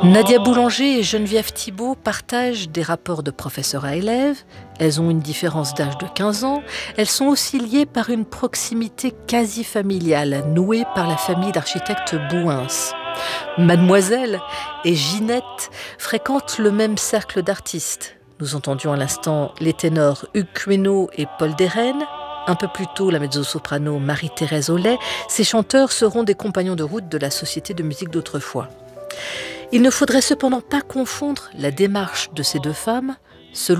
Nadia Boulanger et Geneviève Thibault partagent des rapports de professeur à élève. Elles ont une différence d'âge de 15 ans. Elles sont aussi liées par une proximité quasi familiale, nouée par la famille d'architectes Bouins. Mademoiselle et Ginette fréquentent le même cercle d'artistes. Nous entendions à l'instant les ténors Hugues Queneau et Paul Deren. Un peu plus tôt, la mezzo-soprano Marie-Thérèse Aulet. Ces chanteurs seront des compagnons de route de la Société de musique d'autrefois. Il ne faudrait cependant pas confondre la démarche de ces deux femmes, selon